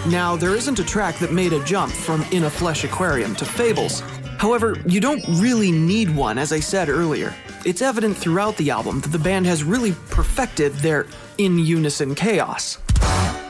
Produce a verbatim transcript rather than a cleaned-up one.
Now, there isn't a track that made a jump from In a Flesh Aquarium to Fables. However, you don't really need one, as I said earlier. It's evident throughout the album that the band has really perfected their in-unison chaos.